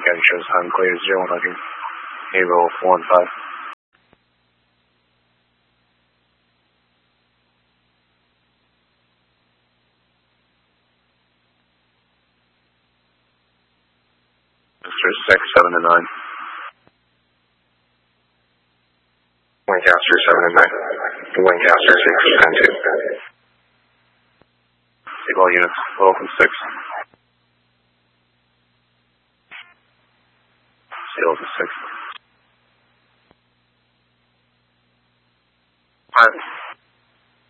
again shows time clear 0-100. Avo 415. Mr. 6, 7 and 9. Lancaster 7 and 9. Lancaster 6 and 2. Seagull units, Open 6. Seal to 6. 5.